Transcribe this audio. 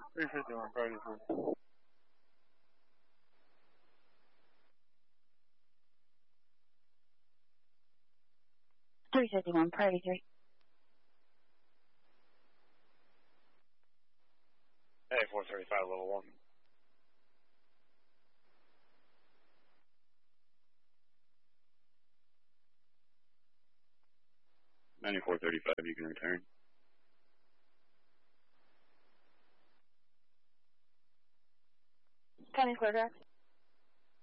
351, priority 3. 351, priority 3. Hey, 435, level 1. $9435, you can return. County clear, direct.